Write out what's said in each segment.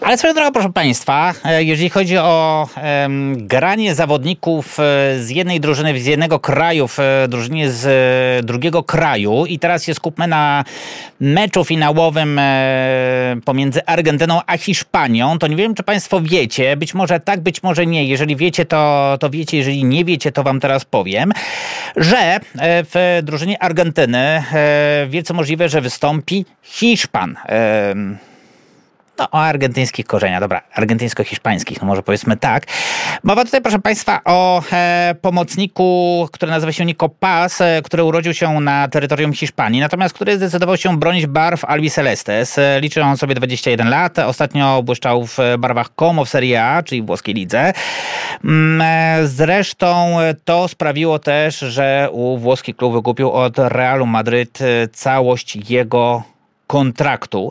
Ale swoją drogą, proszę Państwa, jeżeli chodzi o granie zawodników z jednej drużyny, z jednego kraju w drużynie z drugiego kraju i teraz się skupmy na meczu finałowym pomiędzy Argentyną a Hiszpanią, to nie wiem, czy Państwo wiecie, być może tak, być może nie. Jeżeli wiecie, to wiecie, jeżeli nie wiecie, to Wam teraz powiem, że w drużynie Argentyny wielce możliwe, że wystąpi Hiszpan. No, o argentyńskich korzeniach, dobra, argentyńsko-hiszpańskich, no może powiedzmy tak. Mowa tutaj, proszę Państwa, o pomocniku, który nazywa się Nico Paz, który urodził się na terytorium Hiszpanii, natomiast który zdecydował się bronić barw Albicelestes. Liczy on sobie 21 lat, ostatnio błyszczał w barwach Como w Serie A, czyli w włoskiej lidze. Zresztą to sprawiło też, że włoski klub wykupił od Realu Madryt całość jego kontraktu.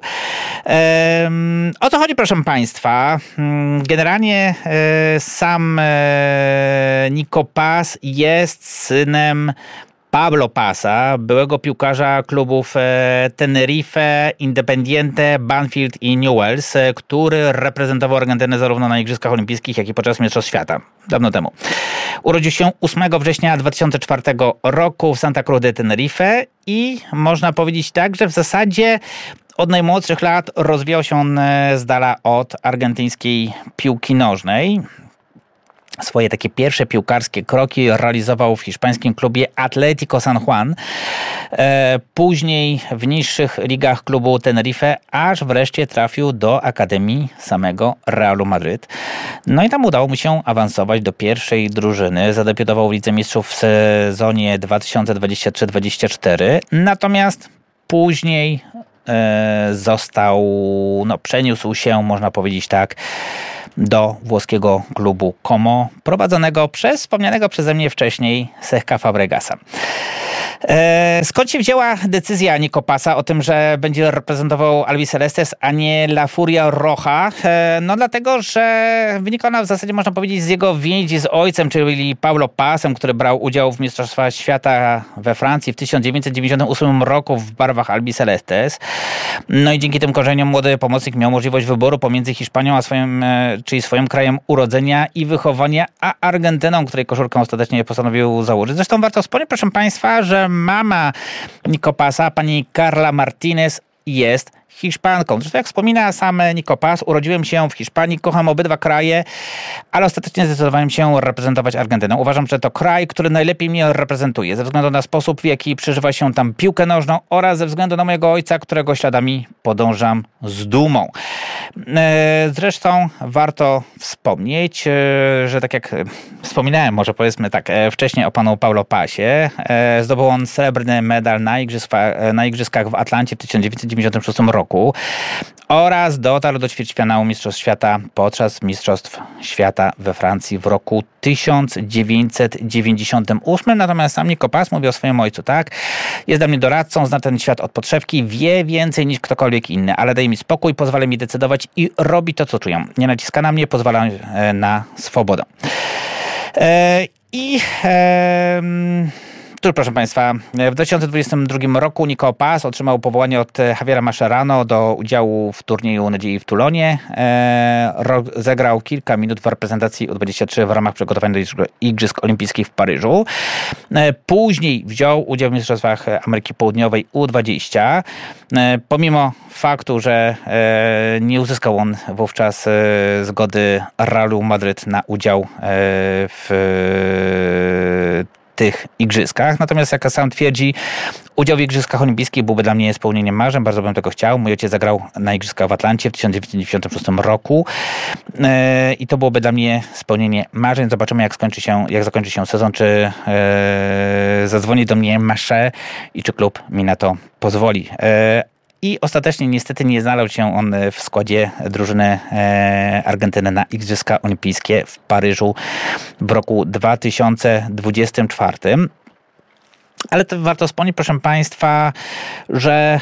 O co chodzi, proszę Państwa? Generalnie sam Nico Paz jest synem Pablo Paza, byłego piłkarza klubów Tenerife, Independiente, Banfield i Newell's, który reprezentował Argentynę zarówno na Igrzyskach Olimpijskich, jak i podczas Mistrzostw Świata. Dawno temu. Urodził się 8 września 2004 roku w Santa Cruz de Tenerife i można powiedzieć tak, że w zasadzie od najmłodszych lat rozwijał się on z dala od argentyńskiej piłki nożnej. Swoje takie pierwsze piłkarskie kroki realizował w hiszpańskim klubie Atlético San Juan, później w niższych ligach klubu Tenerife, aż wreszcie trafił do akademii samego Realu Madryt. No i tam udało mu się awansować do pierwszej drużyny. Zadebiutował w Lidze Mistrzów w sezonie 2023-2024, natomiast później przeniósł się, można powiedzieć tak, do włoskiego klubu Como, prowadzonego przez wspomnianego przeze mnie wcześniej Cesca Fabregasa. Skąd się wzięła decyzja Nico Paza o tym, że będzie reprezentował Albicelestes, a nie La Furia Roja? No dlatego, że wynika ona w zasadzie, można powiedzieć, z jego więzi z ojcem, czyli Pablo Pazem, który brał udział w Mistrzostwach Świata we Francji w 1998 roku w barwach Albicelestes. No i dzięki tym korzeniom młody pomocnik miał możliwość wyboru pomiędzy Hiszpanią a swoim krajem urodzenia i wychowania, a Argentyną, której koszulkę ostatecznie postanowił założyć. Zresztą warto wspomnieć, proszę Państwa, że mama Nico Paza, pani Carla Martinez, jest Hiszpanką. Zresztą jak wspomina sam Nico Paz, urodziłem się w Hiszpanii, kocham obydwa kraje, ale ostatecznie zdecydowałem się reprezentować Argentynę. Uważam, że to kraj, który najlepiej mnie reprezentuje, ze względu na sposób, w jaki przeżywa się tam piłkę nożną oraz ze względu na mojego ojca, którego śladami podążam z dumą. Zresztą warto wspomnieć, że tak jak wspominałem, może powiedzmy tak, wcześniej o panu Paulo Pazie, zdobył on srebrny medal na Igrzyskach w Atlancie w 1996 roku oraz dotarł do ćwierćfinału Mistrzostw Świata podczas Mistrzostw Świata we Francji w roku 1998. Natomiast sam Nico Paz mówi o swoim ojcu tak: jest dla mnie doradcą, zna ten świat od podszewki, wie więcej niż ktokolwiek inny, ale daje mi spokój, pozwala mi decydować i robi to, co czuję. Nie naciska na mnie, pozwala na swobodę. Proszę Państwa, w 2022 roku Nico Paz otrzymał powołanie od Javiera Mascherano do udziału w turnieju Nadziei w Toulonie. Zagrał kilka minut w reprezentacji U23 w ramach przygotowań do Igrzysk Olimpijskich w Paryżu. Później wziął udział w Mistrzostwach Ameryki Południowej U20. Pomimo faktu, że nie uzyskał on wówczas zgody Realu Madryt na udział w tych igrzyskach. Natomiast jak sam twierdzi, udział w Igrzyskach Olimpijskich byłby dla mnie spełnieniem marzeń. Bardzo bym tego chciał. Mój ojciec zagrał na Igrzyskach w Atlancie w 1996 roku i to byłoby dla mnie spełnienie marzeń. Zobaczymy, jak zakończy się sezon, czy zadzwoni do mnie Masze i czy klub mi na to pozwoli. I ostatecznie niestety nie znalazł się on w składzie drużyny Argentyny na Igrzyska Olimpijskie w Paryżu w roku 2024. Ale to warto wspomnieć, proszę Państwa, że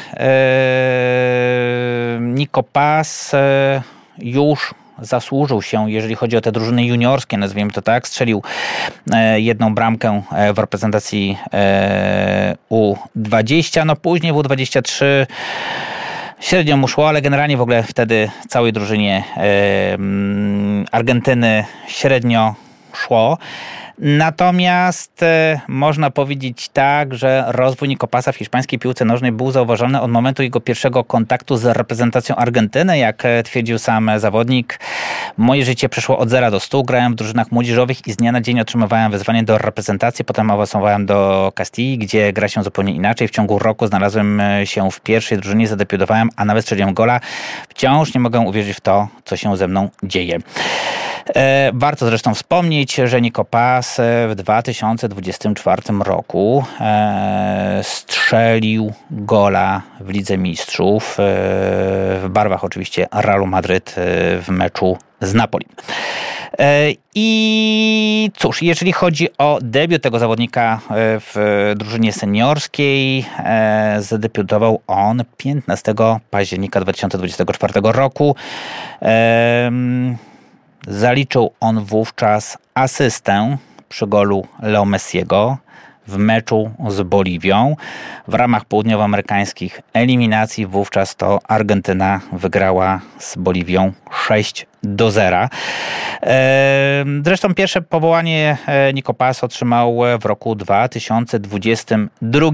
Nico Paz już zasłużył się, jeżeli chodzi o te drużyny juniorskie, nazwijmy to tak. Strzelił jedną bramkę w reprezentacji U20, no później w U23 Średnio mu szło, ale generalnie w ogóle wtedy całej drużynie Argentyny średnio szło. Natomiast można powiedzieć tak, że rozwój Nico Pasa w hiszpańskiej piłce nożnej był zauważalny od momentu jego pierwszego kontaktu z reprezentacją Argentyny. Jak twierdził sam zawodnik, moje życie przeszło od 0 do 100. Grałem w drużynach młodzieżowych i z dnia na dzień otrzymywałem wezwanie do reprezentacji. Potem awansowałem do Castilli, gdzie gra się zupełnie inaczej. W ciągu roku znalazłem się w pierwszej drużynie, zadebiutowałem, a nawet strzeliłem gola. Wciąż nie mogę uwierzyć w to, co się ze mną dzieje. Warto zresztą wspomnieć, że Nico Pas w 2024 roku strzelił gola w Lidze Mistrzów w barwach oczywiście Realu Madryt w meczu z Napoli. I cóż, jeżeli chodzi o debiut tego zawodnika w drużynie seniorskiej, zadebiutował on 15 października 2024 roku. Zaliczył on wówczas asystę przy golu Leo Messiego w meczu z Boliwią. W ramach południowoamerykańskich eliminacji wówczas to Argentyna wygrała z Boliwią 6-0. Zresztą pierwsze powołanie Nico Pas otrzymał w roku 2022.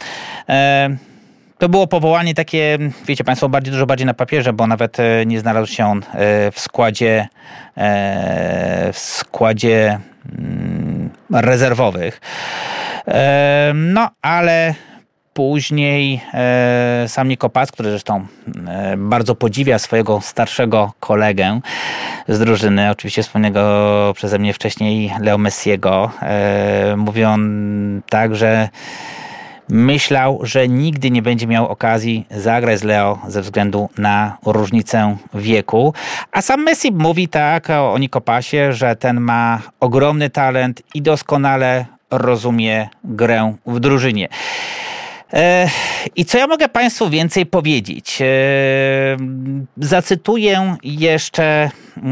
To było powołanie takie, wiecie Państwo, dużo bardziej na papierze, bo nawet nie znalazł się on w składzie rezerwowych. No, ale później sam Nico Pas, który zresztą bardzo podziwia swojego starszego kolegę z drużyny, oczywiście wspomnianego przeze mnie wcześniej Leo Messiego, mówi on tak, że myślał, że nigdy nie będzie miał okazji zagrać z Leo ze względu na różnicę wieku. A sam Messi mówi tak o Nico Pasie, że ten ma ogromny talent i doskonale rozumie grę w drużynie. I co ja mogę Państwu więcej powiedzieć? Zacytuję jeszcze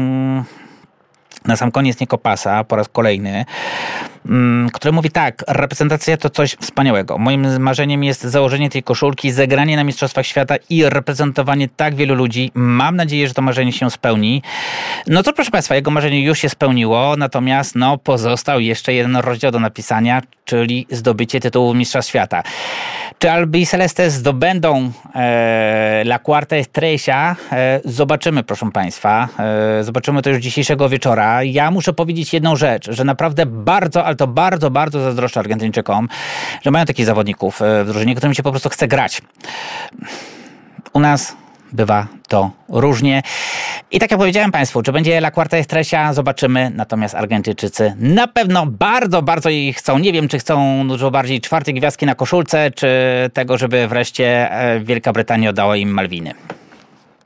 na sam koniec Nico Pasa po raz kolejny, który mówi tak: reprezentacja to coś wspaniałego. Moim marzeniem jest założenie tej koszulki, zagranie na Mistrzostwach Świata i reprezentowanie tak wielu ludzi. Mam nadzieję, że to marzenie się spełni. No to proszę Państwa, jego marzenie już się spełniło, natomiast pozostał jeszcze jeden rozdział do napisania, czyli zdobycie tytułu Mistrza Świata. Czy Albiceleste zdobędą La Cuarta Estrella? Zobaczymy, proszę Państwa. Zobaczymy to już dzisiejszego wieczora. Ja muszę powiedzieć jedną rzecz, że naprawdę bardzo, ale to bardzo, bardzo zazdroszczę Argentyńczykom, że mają takich zawodników w drużynie, którym się po prostu chce grać. U nas bywa to różnie. I tak jak powiedziałem Państwu, czy będzie La Cuarta Estrella, zobaczymy. Natomiast Argentyńczycy na pewno bardzo, bardzo jej chcą. Nie wiem, czy chcą dużo bardziej 4. gwiazdki na koszulce, czy tego, żeby wreszcie Wielka Brytania oddała im Malwiny.